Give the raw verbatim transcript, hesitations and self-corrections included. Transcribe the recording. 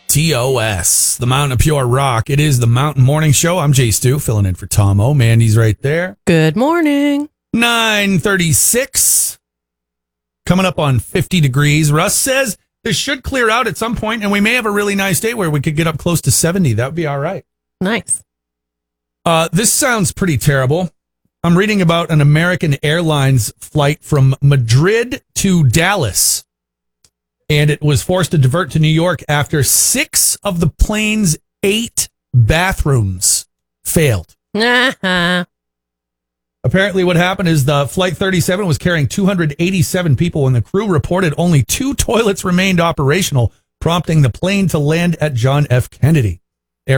T O S, the Mountain of Pure Rock. It is the Mountain Morning Show. I'm Jay Stu, filling in for Tom O. Mandy's right there. Good morning. nine thirty-six. Coming up on fifty degrees. Russ says this should clear out at some point, and we may have a really nice day where we could get up close to seventy. That would be all right. Nice. Uh, this sounds pretty terrible. I'm reading about an American Airlines flight from Madrid to Dallas, and it was forced to divert to New York after six of the plane's eight bathrooms failed. Uh-huh. Apparently what happened is the Flight thirty-seven was carrying two hundred eighty-seven people, and the crew reported only two toilets remained operational, prompting the plane to land at John F. Kennedy.